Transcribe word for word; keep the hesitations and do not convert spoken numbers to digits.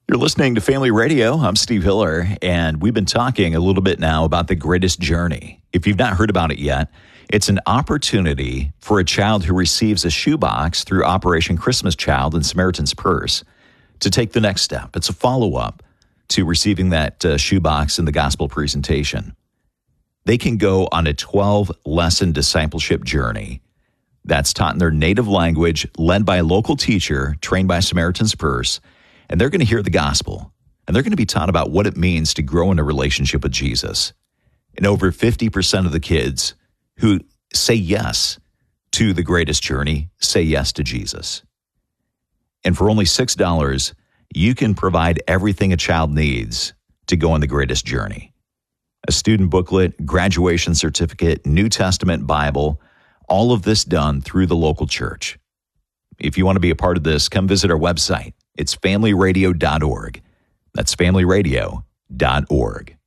You're listening to Family Radio. I'm Steve Hiller, and we've been talking a little bit now about the Greatest Journey. If you've not heard about it yet, it's an opportunity for a child who receives a shoebox through Operation Christmas Child and Samaritan's Purse to take the next step. It's a follow-up to receiving that uh, shoebox in the gospel presentation. They can go on a twelve-lesson discipleship journey that's taught in their native language, led by a local teacher, trained by Samaritan's Purse, and they're going to hear the gospel, and they're going to be taught about what it means to grow in a relationship with Jesus. And over fifty percent of the kids who say yes to the Greatest Journey say yes to Jesus. And for only six dollars, you can provide everything a child needs to go on the Greatest Journey. A student booklet, graduation certificate, New Testament Bible, all of this done through the local church. If you want to be a part of this, come visit our website. It's family radio dot org. That's family radio dot org.